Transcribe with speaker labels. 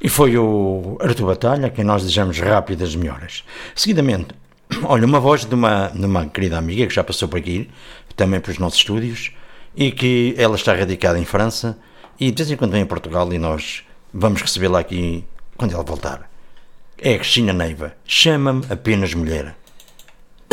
Speaker 1: E foi o Artur Batalha a quem nós desejamos rápidas melhoras. Seguidamente, olha, uma voz de uma querida amiga que já passou por aqui, também pelos nossos estúdios, e que ela está radicada em França e de vez em quando vem a Portugal e nós vamos recebê-la aqui quando ela voltar. É a Cristina Neiva. Chama-me apenas mulher.